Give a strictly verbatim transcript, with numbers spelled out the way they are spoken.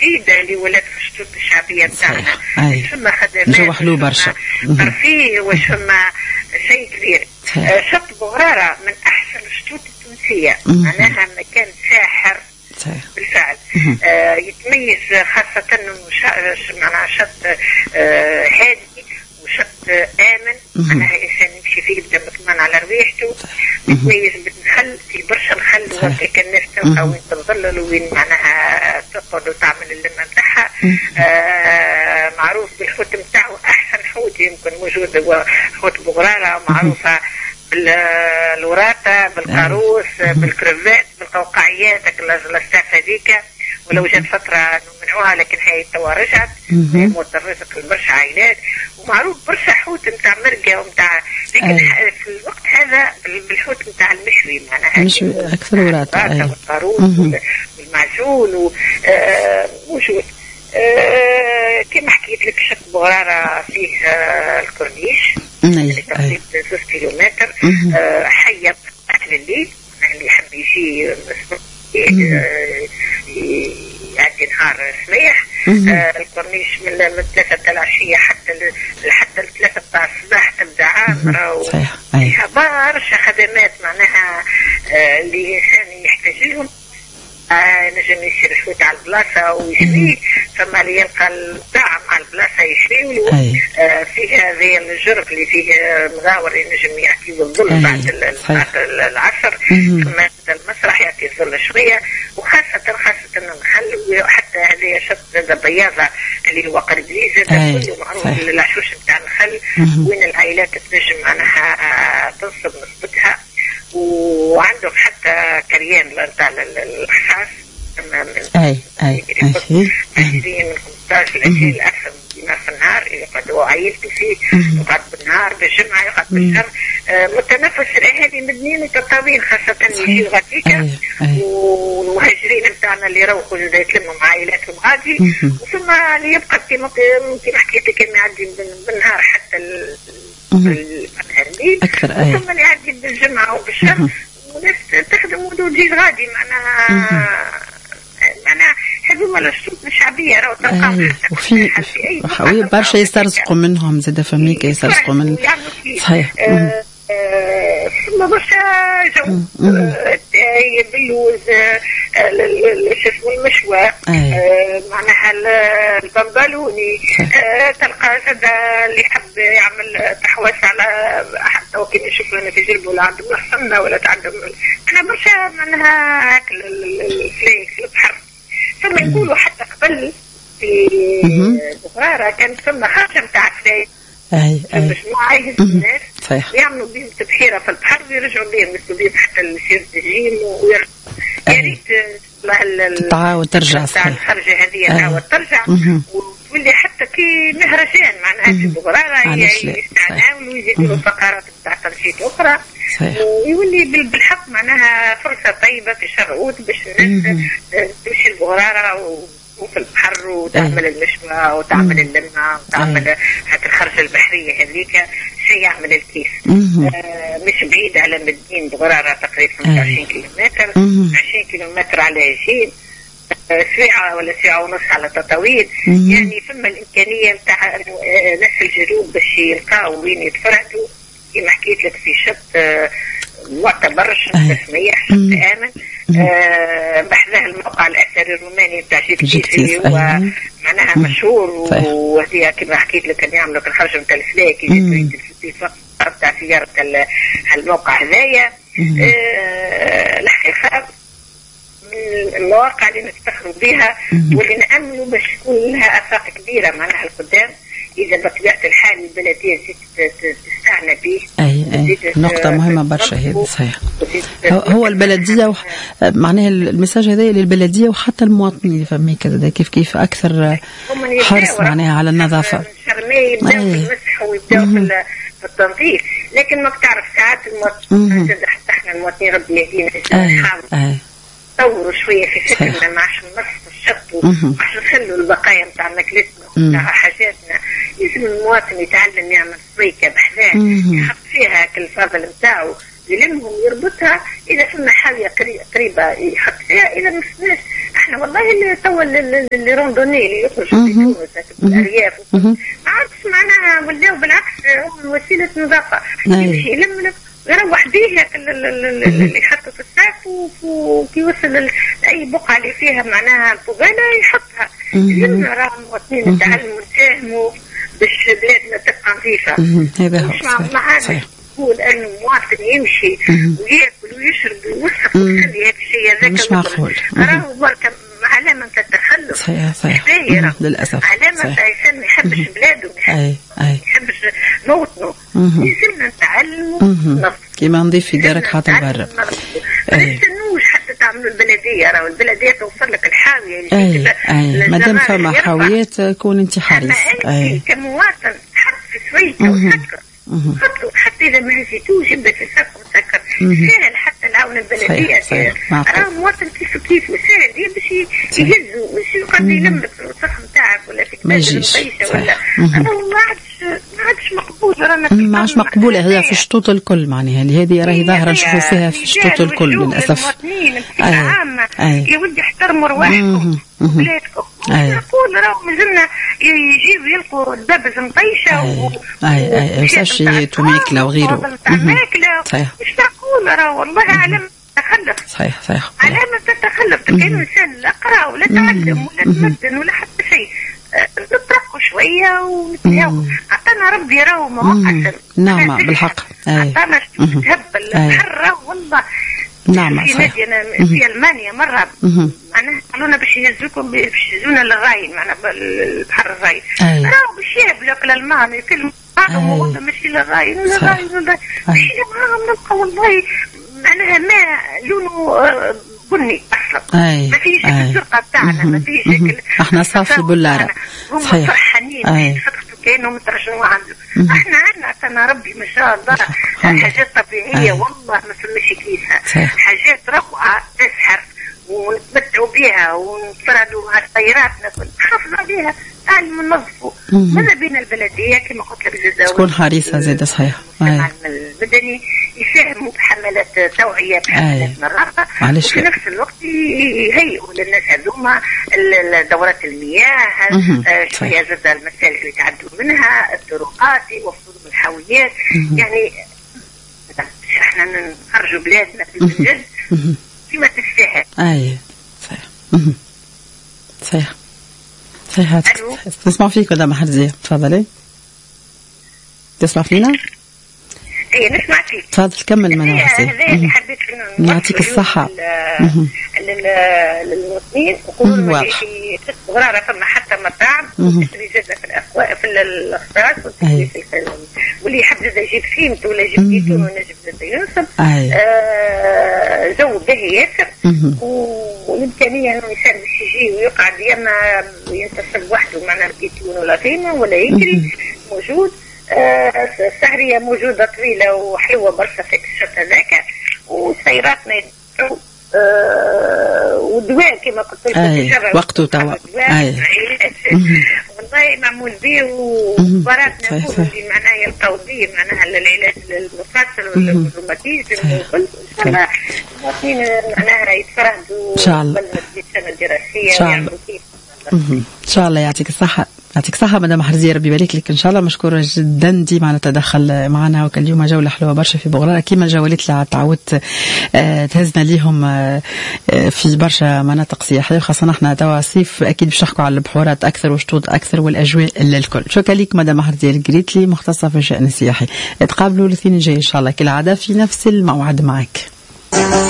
جديدة اللي ولات في الشطوط الشعبية بتاعنا. ثم خدمات جو حلو برشا ترفيه وثم شيء كبير. آه شط بغرارة من أحسن الشطوط التونسية، معناها مكان ساحر بالفعل. آه يتميز خاصة انه معناها شط آه هادي وشط آمن، معناها الإنسان يمشي فيه يبدأ مطمئن على رواحته. يتميز بالنخل، في برشا نخل وهيك الناس تلقى وين تظلل وين معناها تقعد وتعمل اللمة نتاعها. آه معروف بالحوت نتاعو، أحسن حوت يمكن موجود هو حوت بغرارة، معروفة بالوراطة بالقاروس بالكرفات بالقوقعيات الأسلاف هذيك، ولو جات فترة منعوها لكن هي توا رجعت موت الرزق لبرشا عائلات. ومعروف برشا حوت نتاع مرقة ومتاع، لكن أي. في الوقت هذا بالحوت نتاع المشوي معناها مشوي أكثر وراطة بالقاروس والمعجون وموجود. آه كما حكيت لك شط بغرارة فيه آه الكورنيش اللي تقريبا ثلاثة كيلومتر. آه حية أكل الليل، اللي يحب يجي يعدي نهار سميح. آه الكورنيش من من ثلاثة العشية حتى حتى الثلاثة بتاع الصباح تبدا عامرة، وفيها برشا خدمات معناها آه اللي الإنسان يحتاج لهم. آه نجم يصير شوية على البلاصة ويشوي، ثم اللي يلقى الطعم على البلاصة يشوي له. آه فيها ذي الجرف اللي فيه مغاور ينجم يعطي الظل بعد بعد العصر، ثم المسرح يعطي الظل شوية. وخاصة خاصة النخل، وحتى هذه شط بياضة اللي هو قريب ليزا كله معروف العشوش بتاع النخل، وين العائلات تنجم معناها تنصب نصبتها. وعندهم حتى كريان نتاع الأحساس من أي أي عشرين من خمسطاش لعشرين أكثر من في النهار يقعدوا عائلته فيه، يقعد بالنهار بالجمعة يقعد بالشهر. آه متنفس الأهالي مدنيين وتطاوين خاصة يجي غاديكا، والمهاجرين بتاعنا اللي يروحوا يتلموا مع عائلاتهم غادي، وثم اللي يبقى كما كما حكيت كما يعدي بالنهار حتى الليل أكثر. ثم اللي يعدي بالجمعة وبالشهر، وناس تخدم وتجي غادي معناها معناها هذوما الشطوط الشعبية راهو تلقاهم. وفي حوي برشا يسترزقوا منهم زاد فميك يسترزقوا من صحيح. ثم برشا جو باللوز شو اسمه المشوى معناها البنبالوني. تلقى زاد اللي يحب يعمل تحويس على حتى وكي نشوف لنا في جلبه ولا عندهم الحصنة ولا عندهم أنا برشا معناها أكل الفليكس البحر. ثم يقولوا حتى قبل في بغرارة كان ثم خرجة متاع فليكس اي اي مجموعة يهزوا الناس صحيح يعملوا بهم تبحيرة في البحر ويرجعوا بهم يمسوا بهم حتى السير تجيم ويرجعوا. يا ريت تعاود ترجع صحيح الخرجة هذه تعاود ترجع وتولي حتى كي مهرجان معناها في بغرارة يستعناولوا ويزيدوا فقرات بتاع تنشيط أخرى ويولي بالحق معناها فرصة طيبة في شرعوت باش الناس تمشي البغرارة وفي البحر وتعمل المشوى وتعمل اللمة وتعمل حتى الخرجة البحرية هذيك شيء يعمل الكيف. آه مش بعيد على مدينة بغرارة تقريبا خمسة وعشرين كيلومتر عشرين كيلومتر على جيل آه ساعة ولا ساعة ونص على تطاويل. يعني ثم الإمكانية نتاع ناس الجنوب باش يلقاو وين يتفرهدوا كما حكيت لك في شط آه معتبر شط سميح شط آمن. آه بحذاه الموقع الأثري الروماني بتاع جيكتيسي هو معناها مشهور وهي كما حكيت لك كان يعملوا في الخرجة نتاع الفلاك يجي في الفقر بتاع سيارة الموقع هذايا. آه الحقيقة من المواقع اللي نفتخروا بها واللي نأملوا باش تكون لها آفاق كبيرة معناها القدام إذا بطبيعة الحال البلدية تستعنى به. أي أي نقطة مهمة برشا هذه صحيح. هو البلدية وح... معناها المساج هذا للبلدية وحتى المواطنين فهمي كذا كيف كيف أكثر حرص معناها على النظافة. شرمي يبدأوا في المسح ويبدأوا في التنظيف لكن ما بتعرف ساعات المواطنين حتى احنا المواطنين ربي يهدينا نحاول نطوروا شوية في فكرنا ما عادش نمسحوا الشط وما عادش نخلوا البقايا نتاع ماكلتنا ونتاع حاجاتنا. لازم المواطن يتعلم يعمل سويكة بحذاه يحط فيها كل الفضل نتاعو يلمهم يربطها إذا كنا حاوية قريبة يحط فيها إذا ما فيناش احنا احنا والله اللي توا اللي روندوني اللي يخرجوا في تونس في الارياف ما عادش معناها ولاو بالعكس هم وسيله نظافه يمشي يلم يروح بيه اللي يحطه في الساق وكي يوصل لاي بقعه اللي فيها معناها الفضيله يحطها. اليوم راهم المواطنين يتعلموا يساهموا باش بلادنا تبقى نظيفه. هذا هو صحيح. نقول أن المواطن يمشي ويأكل ويشرب ويوسخ ويخلي هذا الشيء هذاك مش معقول. راهو برك علامة التخلف. صحيح صحيح للأسف. علامة الإنسان ما يحبش بلاده ما يحبش موطنه. يلزمنا نتعلموا ننظفوا. كيما نضيف في دارك حتى برا. ما نستنوش حتى تعملوا البلدية، راهو البلدية توفر لك الحاوية. أي أي ما دام فما حاويات كون أنت حريص. أي كمواطن حط في سويته وسكر. خطوا حتى إذا ما نسيتوش يبدأ في سكر وسكر سهل حتى العون البلدية راه مواطن كيف كيف سهل باش يهزوا باش يقعد يلمك في الوسخ نتاعك ولا في ما يجيش ولا أنا ما عادش ما عادش مقبول رانا ما عادش مقبولة هي في الشطوط الكل معناها اللي هذه راهي ظاهرة نشوفوا فيها في الشطوط الكل للأسف. المواطنين بصفة عامة يا ودي احترموا رواحكم وبلادكم. نقول راهو مازلنا يجيبوا يلقوا الدبز مطيشة اي اي وساشيات وماكلة وغيره. صحيح. مش معقول راهو والله علامة تخلف. صحيح صحيح. علامة تتخلف كأنه إنسان لا قرأ ولا تعلم ولا تمدن ولا حتى شيء. نترقوا شوية ونتهاو. عطانا ربي راهو مؤقتا. نعم بالحق. عطانا تهبل الحر والله. نعم في صحيح. مدينة في ألمانيا مرة معناها قالونا باش يهزوكم باش يهزونا للراين معناها البحر الراين. راهو باش يهبلوا الألمان يكلموا معاهم والله ماشي للراين ولا الراين ولا ماشي معاهم نلقى والله معناها ما لونه بني أصلا. ما فيش شكل الزرقاء بتاعنا ما فيش شكل. احنا صافي بولارة. هم فرحانين يتفتحوا كأنهم ترجعوا عنده. احنا عندنا عطانا ربي ما شاء الله حاجات طبيعية والله ما فماش كيفها. حاجات روعة تسحر ونتمتعوا بها ونتفرجوا على طياراتنا نحافظوا عليها تعلموا ننظفوا. ماذا بين البلدية كما قلت لك الجزائر تكون حريصة زادة صحيح. المدني يساهموا بحملات توعية بحملات نظافة وفي نفس الوقت يهيئوا للناس هذوما دورات المياه شوية زاد المسالك اللي يتعدوا منها الطرقات يوفروا الحاويات يعني احنا نخرجوا بلادنا في الجد كما تستاهل. اي صحيح صحيح صحيح. تسمع فيك ولا محرزية؟ تفضلي. تسمع فينا؟ اي نسمع فيك. تفضل كمل من نفسي. هذا اللي حبيت يعطيك الصحة. للمواطنين نقولوا في غرارة فما حتى مطاعم وتشري زادة في الأسواق في الأخراج وتشري في الخدمة واللي يحب زاد يجيب خيمته ولا يجيب بيته ولا يجيب زاد ينصب جو باهي ياسر والإمكانية إنه الإنسان باش يجي ويقعد يما ينتصب وحده معنا بيتون ولا خيمة ولا يجري موجود. السهرية موجودة طويلة وحلوة برشا في الشط هذاك وسياراتنا يدفعوا والدواء كما قلت لك وقته توا والله معمول به وباراتنا نقولوا معناها يلقاو به معناها العلاج المفصل والروماتيزم وكل ان شاء الله المواطنين معناها يتفرهدوا ان شاء الله السنة الدراسية ويعملوا كيف ان شاء الله. يعطيك الصحة. يعطيك الصحة مدام حرزية ربي يبارك لك ان شاء الله. مشكورة جدا ديما على تدخل معنا وكان اليوم جولة حلوة برشا في بغرارة كيما الجولات اللي تعودت تهزنا ليهم في برشا مناطق سياحية خاصة احنا توا صيف اكيد باش نحكوا على البحورات اكثر وشطوط اكثر والاجواء الكل. شكرا لك مدام حرزية القريتلي مختصة في الشأن السياحي. تقابلوا الاثنين الجاي ان شاء الله كالعادة في نفس الموعد معك.